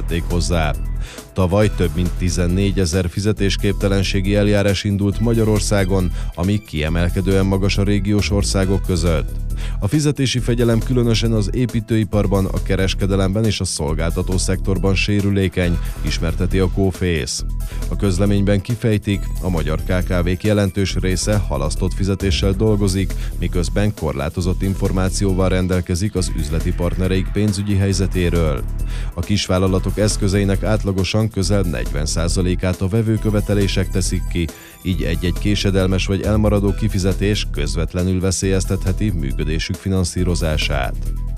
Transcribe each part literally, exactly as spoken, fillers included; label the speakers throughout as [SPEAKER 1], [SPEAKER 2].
[SPEAKER 1] tették hozzá. Tavaly több mint tizennégyezer fizetésképtelenségi eljárás indult Magyarországon, ami kiemelkedően magas a régiós országok között. A fizetési fegyelem különösen az építőiparban, a kereskedelemben és a szolgáltató szektorban sérülékeny, ismerteti a Cofész. A közleményben kifejtik, a magyar ká ká vék jelentős része halasztott fizetéssel dolgozik, miközben korlátozott információval rendelkezik az üzleti partnereik pénzügyi helyzetéről. A kisvállalatok eszközeinek átlagosan közel negyven százalékát a vevőkövetelések teszik ki, így egy-egy késedelmes vagy elmaradó kifizetés közvetlenül veszélyeztetheti működésük finanszírozását.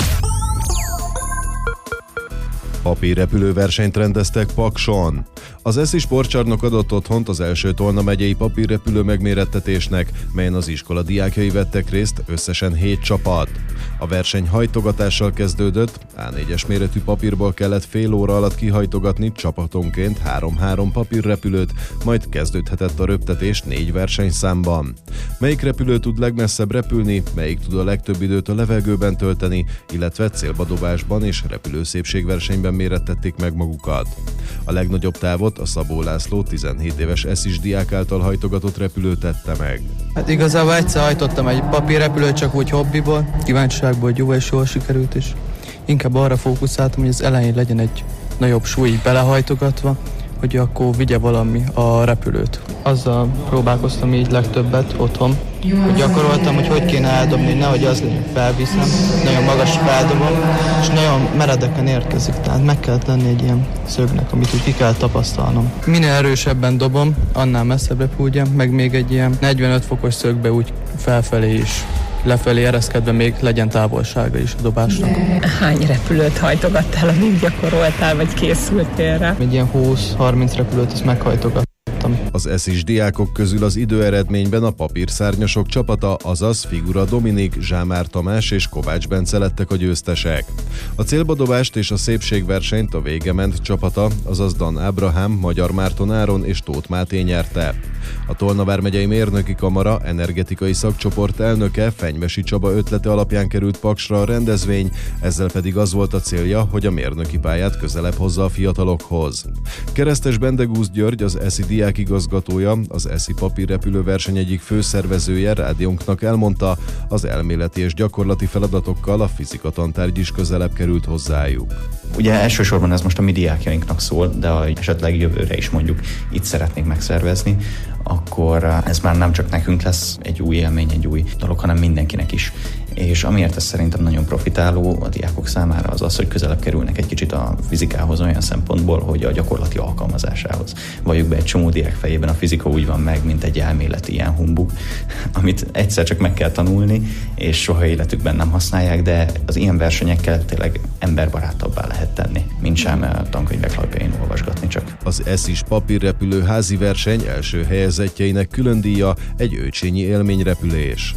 [SPEAKER 1] Papírrepülőversenyt rendeztek Pakson. Az eszi sportcsarnok adott otthont az első Tolna megyei papírrepülő megmérettetésnek, melyen az iskola diákjai vettek részt, összesen hét csapat. A verseny hajtogatással kezdődött, á négyes méretű papírból kellett fél óra alatt kihajtogatni csapatonként három-három papírrepülőt, majd kezdődhetett a röptetés négy versenyszámban. Melyik repülő tud legmesszebb repülni, melyik tud a legtöbb időt a levegőben tölteni, illetve célbadobásban és repülőszépségversenyben mérettették meg magukat. A legnagyobb távot a Szabó László tizenhét éves eszis diák által hajtogatott repülő tette meg.
[SPEAKER 2] Hát igazából egyszer hajtottam egy papírrepülőt, csak úgy hobbiból, kíváncsiságból, hogy jó és jól sikerült, és inkább arra fókuszáltam, hogy az elején legyen egy nagyobb súly belehajtogatva, hogy akkor vigye valami a repülőt. Azzal próbálkoztam így legtöbbet otthon, hogy gyakoroltam, hogy hogy kéne eldobni, nehogy az legyen, felviszem, nagyon magas feldobom, és nagyon meredeken érkezik, tehát meg kell lenni egy ilyen szögnek, amit úgy ki kell tapasztalnom. Minél erősebben dobom, annál messzebb repüljem, meg még egy ilyen negyvenöt fokos szögbe úgy felfelé is, lefelé ereszkedve még legyen távolsága is a dobásnak.
[SPEAKER 3] Hány repülőt hajtogattál, amíg gyakoroltál, vagy készültél rá?
[SPEAKER 2] Egy ilyen húsz-harminc repülőt ezt meghajtogattam.
[SPEAKER 1] Az eszis diákok közül az időeredményben a papírszárnyasok csapata, azaz Figura Dominik, Zsámár Tamás és Kovács Bence lettek a győztesek. A célbadobást és a szépségversenyt a Végement csapata, azaz Dan Ábrahám, Magyar Márton Áron és Tóth Máté nyerte. A Tolna vármegyei mérnöki kamara energetikai szakcsoport elnöke, Fenyvesi Csaba ötlete alapján került Paksra a rendezvény, ezzel pedig az volt a célja, hogy a mérnöki pályát közelebb hozza a fiatalokhoz. Keresztes Bendegúz György, az eszi diák igazgatója, az eszi papírrepülőverseny egyik főszervezője rádiónknak elmondta, az elméleti és gyakorlati feladatokkal a fizika tantárgy is közelebb került hozzájuk.
[SPEAKER 4] Ugye elsősorban ez most a mi diákjainknak szól, de ha esetleg jövőre is mondjuk itt szeretnénk megszervezni, akkor ez már nem csak nekünk lesz egy új élmény, egy új dolog, hanem mindenkinek is. És amiért ez szerintem nagyon profitáló a diákok számára az az, hogy közelebb kerülnek egy kicsit a fizikához olyan szempontból, hogy a gyakorlati alkalmazásához. Valljuk be, egy csomó diák fejében a fizika úgy van meg, mint egy elméleti ilyen humbug, amit egyszer csak meg kell tanulni, és soha életükben nem használják, de az ilyen versenyekkel tényleg emberbarátabbá lehet tenni, mint sem a tankönyvek lapjain olvasgatni csak.
[SPEAKER 1] Az eszis papírrepülő házi verseny első helyezettjeinek külön díja egy őcsényi élményrepülés.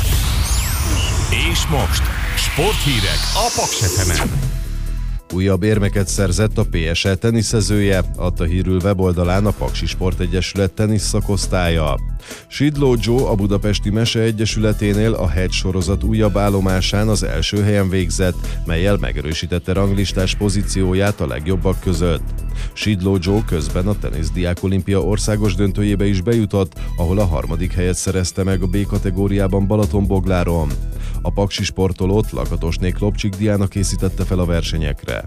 [SPEAKER 5] És most sporthírek a Paks ef emen.
[SPEAKER 1] Újabb érmeket szerzett a pé es el teniszezője, adta hírül weboldalán a Paksi Sportegyesület tenisz szakosztálya. Sidló Joe a Budapesti Mese Egyesületénél a Hedge sorozat újabb állomásán az első helyen végzett, mellyel megerősítette ranglistás pozícióját a legjobbak között. Sidló Joe közben a teniszdiák olimpia országos döntőjébe is bejutott, ahol a harmadik helyet szerezte meg a B kategóriában Balatonbogláron. A paksi sportolót Lakatosné Klopcsik Diana készítette fel a versenyekre.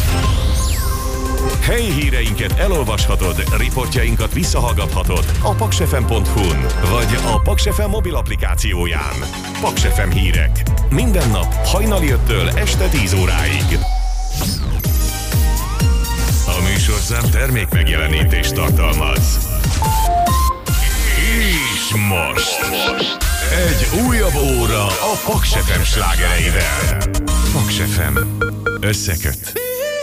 [SPEAKER 5] Helyi híreinket elolvashatod, riportjainkat visszahallgathatod a paksefem pont hu-n vagy a Paks ef em mobil applikációján. Paks ef em hírek. Minden nap hajnali öttől este tíz óráig. A műsorszám termék megjelenítést tartalmaz. És most egy újabb óra a Paks ef em slágereivel. Paks ef em összeköt.